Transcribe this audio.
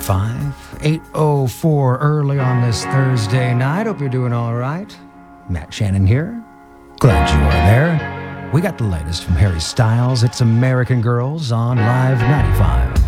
95, 8:04 early on this Thursday night. Hope you're doing all right. Matt Shannon here. Glad you are there. We got the latest from Harry Styles. It's American Girls on Live 95.